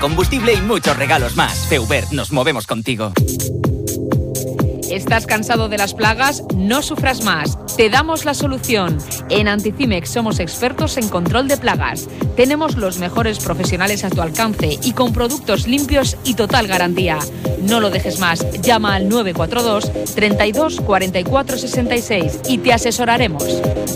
combustible y muchos regalos más. Ceuber, nos movemos contigo. ¿Estás cansado de las plagas? No sufras más. Te damos la solución. En Anticimex somos expertos en control de plagas. Tenemos los mejores profesionales a tu alcance y con productos limpios y total garantía. No lo dejes más. Llama al 942 32 44 66 y te asesoraremos.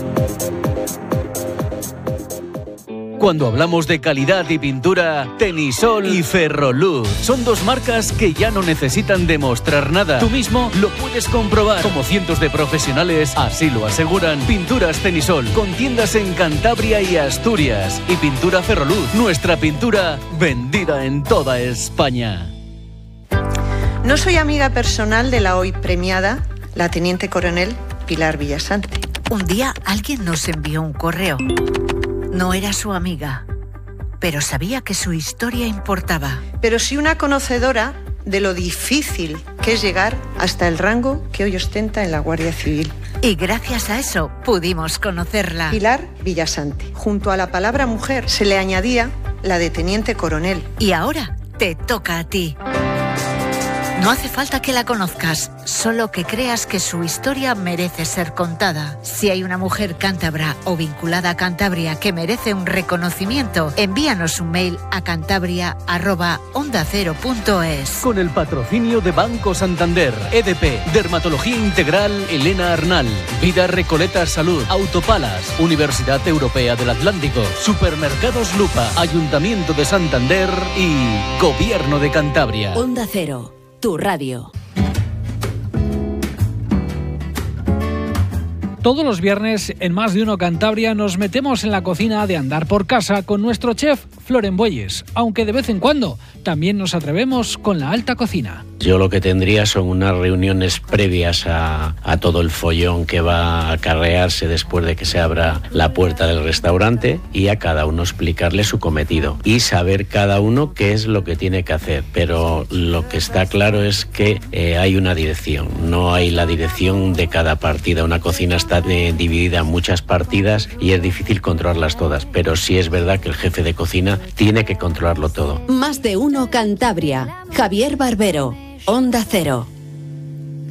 Cuando hablamos de calidad y pintura, Tenisol y Ferroluz son dos marcas que ya no necesitan demostrar nada. Tú mismo lo puedes comprobar, como cientos de profesionales así lo aseguran. Pinturas Tenisol, con tiendas en Cantabria y Asturias. Y pintura Ferroluz, nuestra pintura vendida en toda España. No soy amiga personal de la hoy premiada, la teniente coronel Pilar Villasante. Un día alguien nos envió un correo. No era su amiga, pero sabía que su historia importaba. Pero sí una conocedora de lo difícil que es llegar hasta el rango que hoy ostenta en la Guardia Civil. Y gracias a eso pudimos conocerla. Pilar Villasante. Junto a la palabra mujer se le añadía la de teniente coronel. Y ahora te toca a ti. No hace falta que la conozcas, solo que creas que su historia merece ser contada. Si hay una mujer cántabra o vinculada a Cantabria que merece un reconocimiento, envíanos un mail a cantabria@ondacero.es. Con el patrocinio de Banco Santander, EDP, Dermatología Integral Elena Arnal, Vida Recoleta Salud, Autopalas, Universidad Europea del Atlántico, Supermercados Lupa, Ayuntamiento de Santander y Gobierno de Cantabria. Onda Cero. Tu radio. Todos los viernes en Más de Uno Cantabria nos metemos en la cocina de Andar por Casa con nuestro chef Floren Bueyes, aunque de vez en cuando también nos atrevemos con la alta cocina. Yo lo que tendría son unas reuniones previas a todo el follón que va a acarrearse después de que se abra la puerta del restaurante y a cada uno explicarle su cometido y saber cada uno qué es lo que tiene que hacer. Pero lo que está claro es que hay una dirección, no hay la dirección de cada partida. Una cocina está dividida en muchas partidas y es difícil controlarlas todas, pero sí es verdad que el jefe de cocina tiene que controlarlo todo. Más de Uno Cantabria. Javier Barbero. Onda Cero.